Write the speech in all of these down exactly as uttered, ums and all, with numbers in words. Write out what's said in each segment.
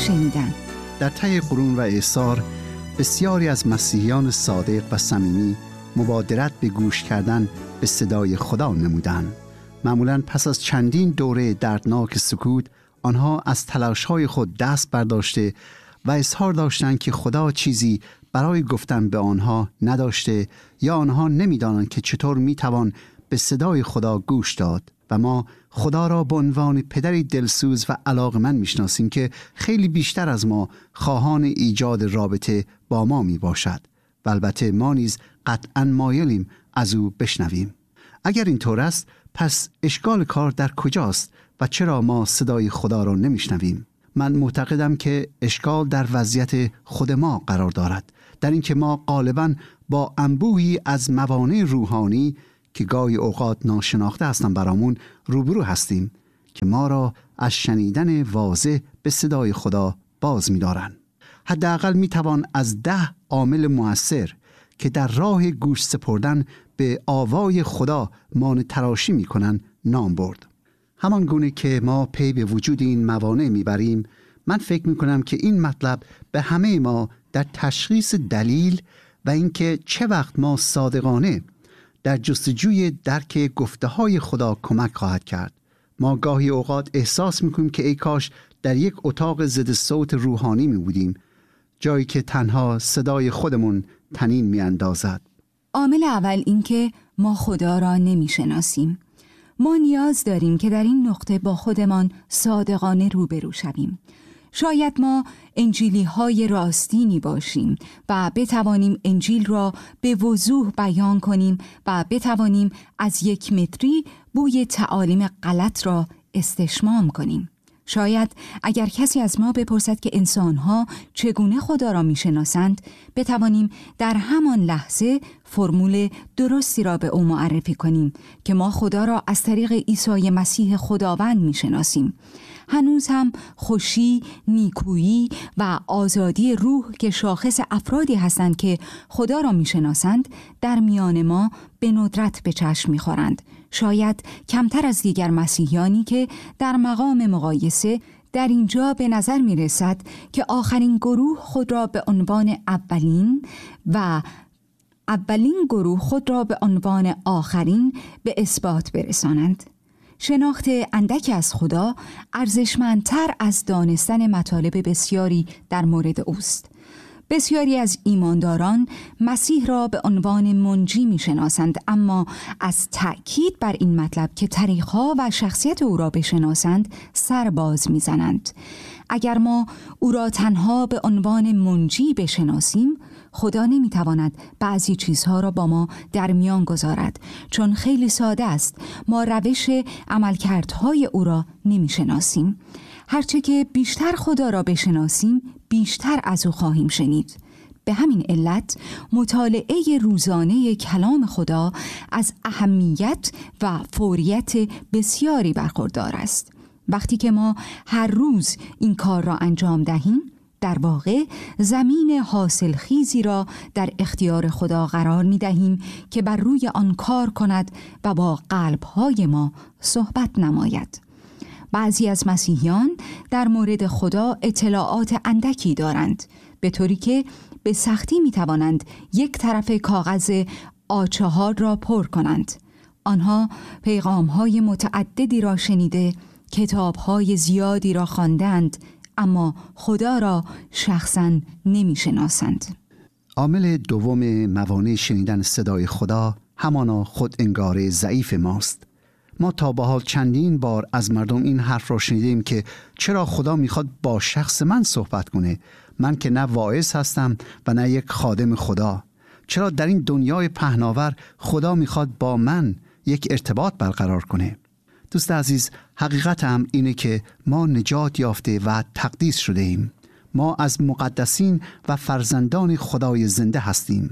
شنیدن. در طی قرون و اعصار بسیاری از مسیحیان صادق و صمیمی مبادرت به گوش کردن به صدای خدا نمودند. معمولاً پس از چندین دوره دردناک سکوت، آنها از تلاش‌های خود دست برداشته و اظهار داشتند که خدا چیزی برای گفتن به آنها نداشته یا آنها نمی‌دانند که چطور می‌توان به صدای خدا گوش داد. و ما خدا را به عنوان پدری دلسوز و علاقمند می‌شناسیم که خیلی بیشتر از ما خواهان ایجاد رابطه با ما میباشد و البته ما نیز قطعاً مایلیم از او بشنویم. اگر اینطور است، پس اشکال کار در کجاست و چرا ما صدای خدا را نمیشنویم؟ من معتقدم که اشکال در وضعیت خود ما قرار دارد، در اینکه ما غالباً با انبوهی از موانع روحانی که گاهی اوقات ناشناخته هستند برامون روبرو هستیم که ما را از شنیدن واضح به صدای خدا باز می‌دارند. حداقل می‌توان از ده عامل مؤثر که در راه گوش سپردن به آوای خدا مانع تراشی می‌کنند نام برد. همان گونه که ما پی به وجود این موانع می‌بریم، من فکر می‌کنم که این مطلب به همه ما در تشخیص دلیل و اینکه چه وقت ما صادقانه در جستجوی درک گفته‌های خدا کمک خواهد کرد. ما گاهی اوقات احساس می‌کنیم که ای کاش در یک اتاق ضد صوت روحانی می بودیم، جایی که تنها صدای خودمون طنین می‌اندازد. عامل اول این که ما خدا را نمی‌شناسیم. ما نیاز داریم که در این نقطه با خودمان صادقانه روبرو شویم. شاید ما انجیلی های راستینی باشیم و بتوانیم انجیل را به وضوح بیان کنیم و بتوانیم از یک متری بوی تعالیم غلط را استشمام کنیم. شاید اگر کسی از ما بپرسد که انسان‌ها چگونه خدا را می‌شناسند، بتوانیم در همان لحظه فرمول درستی را به او معرفی کنیم که ما خدا را از طریق عیسی مسیح خداوند می‌شناسیم. هنوز هم خوشی، نیکویی و آزادی روح که شاخص افرادی هستند که خدا را می‌شناسند در میان ما به ندرت به چشم می‌خورند. شاید کمتر از دیگر مسیحیانی که در مقام مقایسه در اینجا به نظر می رسد که آخرین گروه خود را به عنوان اولین و اولین گروه خود را به عنوان آخرین به اثبات برسانند. شناخت اندک از خدا ارزشمندتر از دانستن مطالب بسیاری در مورد اوست. بسیاری از ایمانداران مسیح را به عنوان منجی می شناسند، اما از تأکید بر این مطلب که طریقها و شخصیت او را بشناسند سر باز می زنند. اگر ما او را تنها به عنوان منجی بشناسیم، خدا نمی تواند بعضی چیزها را با ما در میان گذارد، چون خیلی ساده است. ما روش عملکردهای او را نمی شناسیم. هرچه که بیشتر خدا را بشناسیم، بیشتر از او خواهیم شنید. به همین علت مطالعه روزانه کلام خدا از اهمیت و فوریت بسیاری برخوردار است. وقتی که ما هر روز این کار را انجام دهیم، در واقع زمین حاصل خیزی را در اختیار خدا قرار می دهیم که بر روی آن کار کند و با قلب‌های ما صحبت نماید. بعضی از مسیحیان در مورد خدا اطلاعات اندکی دارند، به طوری که به سختی می توانند یک طرف کاغذ آ چهار را پر کنند. آنها پیغام‌های متعددی را شنیده، کتاب‌های زیادی را خواندند، اما خدا را شخصاً نمی‌شناسند. عامل دوم موانع شنیدن صدای خدا همانا خود انگاره ضعیف ماست. ما تا به حال چندین بار از مردم این حرف را شنیدیم که چرا خدا میخواد با شخص من صحبت کنه؟ من که نه واعظ هستم و نه یک خادم خدا. چرا در این دنیای پهناور خدا میخواد با من یک ارتباط برقرار کنه؟ دوست عزیز، حقیقت هم اینه که ما نجات یافته و تقدیس شده ایم. ما از مقدسین و فرزندان خدای زنده هستیم.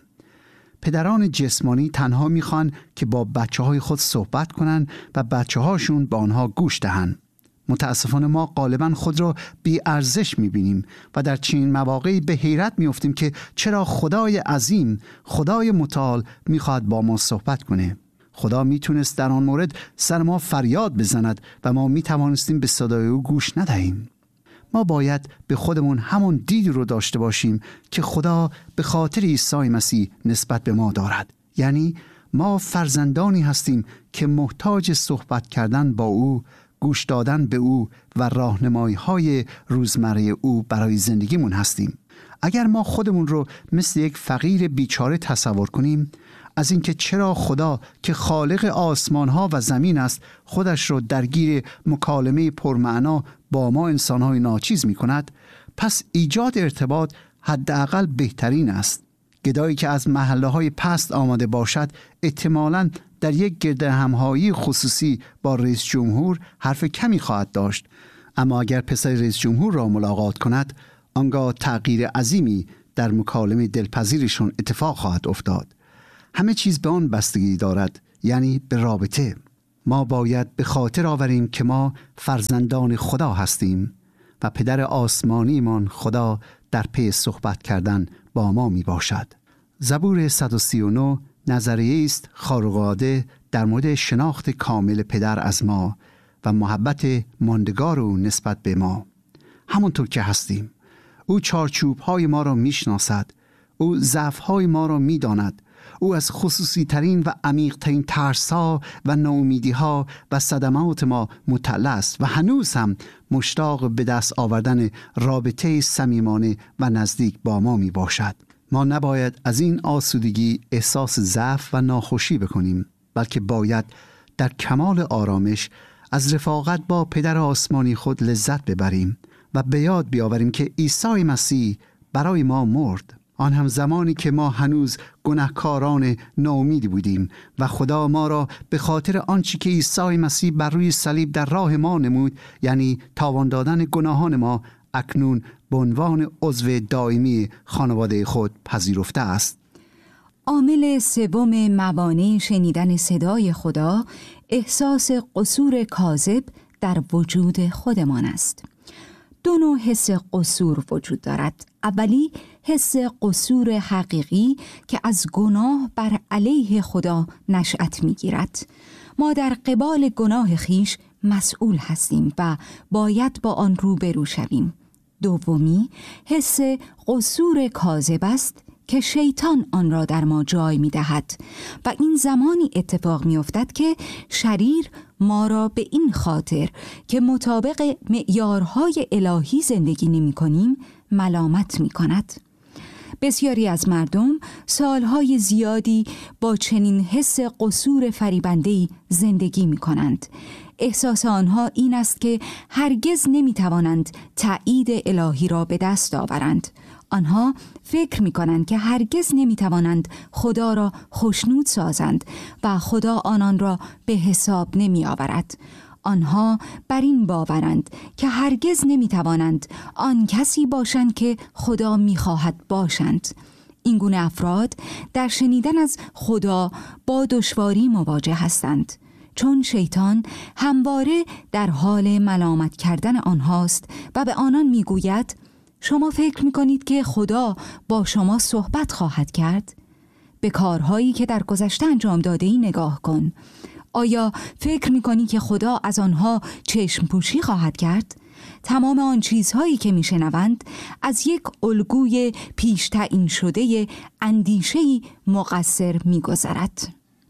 پدران جسمانی تنها میخوان که با بچه های خود صحبت کنن و بچه هاشون با آنها گوش دهن. متاسفانه ما غالبا خود را بی ارزش میبینیم و در چنین مواقعی به حیرت میافتیم که چرا خدای عظیم، خدای متعال میخواد با ما صحبت کنه. خدا میتونست در آن مورد سر ما فریاد بزند و ما میتوانستیم به صدای او گوش ندهیم. ما باید به خودمون همون دیدی رو داشته باشیم که خدا به خاطر عیسی مسیح نسبت به ما دارد. یعنی ما فرزندانی هستیم که محتاج صحبت کردن با او، گوش دادن به او و راهنمایی‌های روزمره او برای زندگیمون هستیم. اگر ما خودمون رو مثل یک فقیر بیچاره تصور کنیم، از اینکه چرا خدا که خالق آسمان‌ها و زمین است خودش رو درگیر مکالمه پرمعنا با ما انسان‌های ناچیز می‌کند، پس ایجاد ارتباط حداقل بهترین است. گدایی که از محله‌های پست آمده باشد احتمالاً در یک گردهم‌هایی خصوصی با رئیس جمهور حرف کمی خواهد داشت، اما اگر پسر رئیس جمهور را ملاقات کند، آنگاه تغییر عظیمی در مکالمه دلپذیرشون اتفاق خواهد افتاد. همه چیز به آن بستگی دارد، یعنی به رابطه. ما باید به خاطر آوریم که ما فرزندان خدا هستیم و پدر آسمانیمان خدا در پی صحبت کردن با ما می باشد. زبور صد و سی و نه نظریه است خارق‌العاده در مورد شناخت کامل پدر از ما و محبت ماندگار او نسبت به ما. همونطور که هستیم، او چارچوب‌های ما را می‌شناسد، او ضعف‌های ما را می‌داند، او از خصوصی ترین و عمیق ترین ترس‌ها و ناامیدی‌ها و صدمات ما مطلع است و هنوز هم مشتاق به دست آوردن رابطه صمیمانه و نزدیک با ما می باشد. ما نباید از این آسودگی احساس ضعف و ناخوشی بکنیم، بلکه باید در کمال آرامش از رفاقت با پدر آسمانی خود لذت ببریم و به یاد بیاوریم که عیسی مسیح برای ما مرد، آن هم زمانی که ما هنوز گناهکاران ناامیدی بودیم و خدا ما را به خاطر آنچه که عیسی مسیح بر روی صلیب در راه ما نمود، یعنی تاوان دادن گناهان ما، اکنون به عنوان عضو دائمی خانواده خود پذیرفته است. عامل سوم موانع شنیدن صدای خدا احساس قصور کاذب در وجود خودمان است. دو نوع حس قصور وجود دارد. اولی حس قصور حقیقی که از گناه بر علیه خدا نشأت می‌گیرد. ما در قبال گناه خیش مسئول هستیم و باید با آن روبرو شویم. دومی حس قصور کاذب است که شیطان آن را در ما جای می دهد و این زمانی اتفاق می افتد که شریر ما را به این خاطر که مطابق معیارهای الهی زندگی نمی کنیم ملامت می کند. بسیاری از مردم سالهای زیادی با چنین حس قصور فریبنده‌ای زندگی می کنند. احساس آنها این است که هرگز نمی توانند تأیید الهی را به دست آورند. آنها فکر می کنند که هرگز نمی توانند خدا را خوشنود سازند و خدا آنان را به حساب نمی آورد. آنها بر این باورند که هرگز نمی توانند آن کسی باشند که خدا می خواهد باشند. این گونه افراد در شنیدن از خدا با دشواری مواجه هستند، چون شیطان همواره در حال ملامت کردن آنهاست و به آنان می گوید شما فکر می کنید که خدا با شما صحبت خواهد کرد؟ به کارهایی که در گذشته انجام داده ای نگاه کن. آیا فکر می کنی که خدا از آنها چشم پوشی خواهد کرد؟ تمام آن چیزهایی که می شنوند از یک الگوی پیش تعیین شده اندیشه‌ای مقصر می گذرد.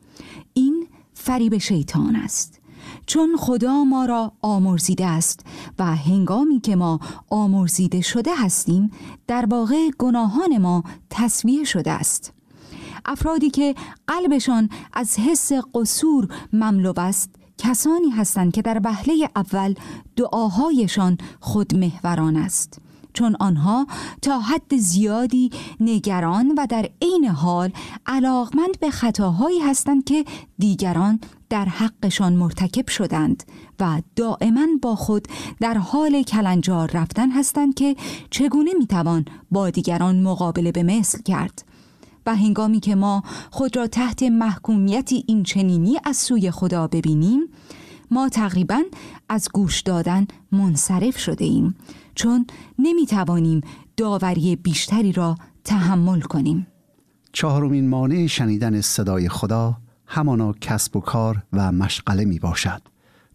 این فریب شیطان است، چون خدا ما را آمرزیده است و هنگامی که ما آمرزیده شده هستیم در واقع گناهان ما تسویه شده است. افرادی که قلبشان از حس قصور مملو است کسانی هستند که در وهله اول دعاهایشان خودمحوران است، چون آنها تا حد زیادی نگران و در عین حال علاقمند به خطاهایی هستند که دیگران در حقشان مرتکب شدند و دائما با خود در حال کلنجار رفتن هستند که چگونه میتوان با دیگران مقابله به مثل کرد. و هنگامی که ما خود را تحت محکومیتی این چنینی از سوی خدا ببینیم، ما تقریباً از گوش دادن منصرف شده ایم، چون نمیتوانیم داوری بیشتری را تحمل کنیم. چهارمین مانع شنیدن صدای خدا همانا کسب و کار و مشغله می باشد.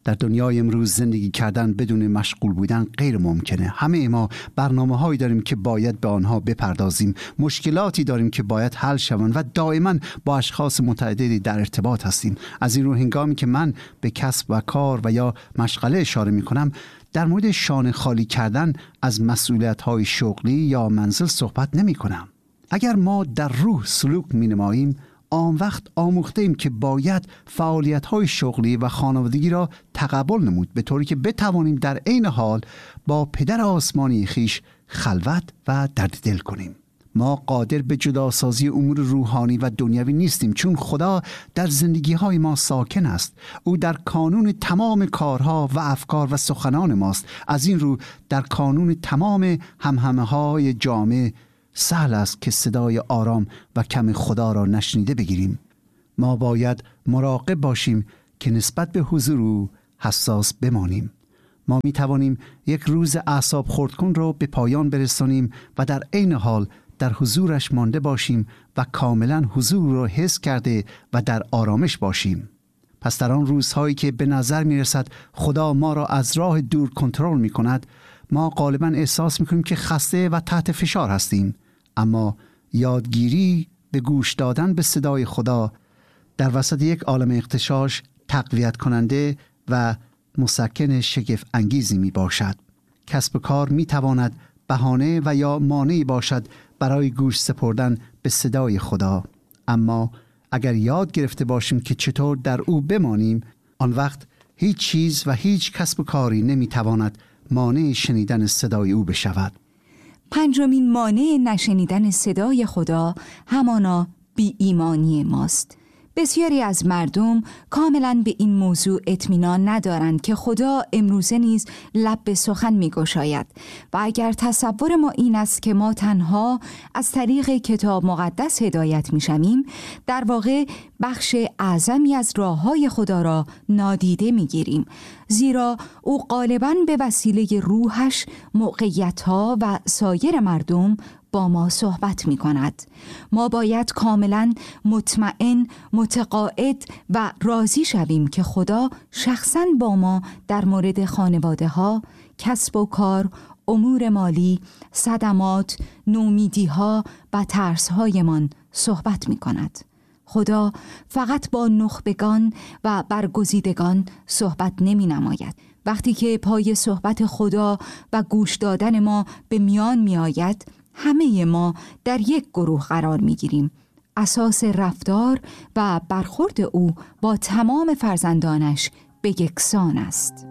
در دنیای امروز زندگی کردن بدون مشغول بودن غیر ممکنه. همه ما برنامه هایی داریم که باید به آنها بپردازیم، مشکلاتی داریم که باید حل شوند و دائما با اشخاص متعددی در ارتباط هستیم. از این رو هنگامی که من به کسب و کار و یا مشغله اشاره می کنم، در مورد شانه خالی کردن از مسئولیت های شغلی یا منزل صحبت نمی کنم. اگر ما در روح سلوک می نماییم، آن وقت آموخته ایم که باید فعالیت‌های شغلی و خانوادگی را تقبل نمود، به طوری که بتوانیم در عین حال با پدر آسمانی خیش خلوت و درد دل کنیم. ما قادر به جداسازی امور روحانی و دنیوی نیستیم، چون خدا در زندگی‌های ما ساکن است. او در کانون تمام کارها و افکار و سخنان ماست. از این رو در کانون تمام همهمه‌های جامعه سهل است که صدای آرام و کم خدا را نشنیده بگیریم. ما باید مراقب باشیم که نسبت به حضور او حساس بمانیم. ما می توانیم یک روز اعصاب خردکن را به پایان برسانیم و در عین حال در حضورش مانده باشیم و کاملا حضور را حس کرده و در آرامش باشیم. پس در آن روزهایی که به نظر می رسد خدا ما را از راه دور کنترل می کند، ما غالباً احساس می کنیم که خسته و تحت فشار هستیم. اما یادگیری به گوش دادن به صدای خدا در وسط یک عالم اغتشاش تقویت کننده و مسکن شگفت انگیزی می باشد. کسب کار می تواند بهانه و یا مانعی باشد برای گوش سپردن به صدای خدا، اما اگر یاد گرفته باشیم که چطور در او بمانیم، آن وقت هیچ چیز و هیچ کسب کاری نمی تواند مانع شنیدن صدای او بشود. پنجمین مانع نشنیدن صدای خدا همانا بی ایمانی ماست. بسیاری از مردم کاملا به این موضوع اطمینان ندارند که خدا امروزه نیز لب به سخن می‌گشاید و اگر تصور ما این است که ما تنها از طریق کتاب مقدس هدایت می‌شویم، در واقع بخش اعظمی از راه‌های خدا را نادیده می‌گیریم، زیرا او غالباً به وسیله روحش موقعیت‌ها و سایر مردم با ما صحبت می کند. ما باید کاملا مطمئن، متقاعد و راضی شویم که خدا شخصاً با ما در مورد خانواده ها، کسب و کار، امور مالی، صدمات، نومیدی ها و ترس هایمان صحبت می کند. خدا فقط با نخبگان و برگزیدگان صحبت نمی نماید. وقتی که پای صحبت خدا و گوش دادن ما به میان می آید، همه ما در یک گروه قرار می گیریم. اساس رفتار و برخورد او با تمام فرزندانش به یکسان است.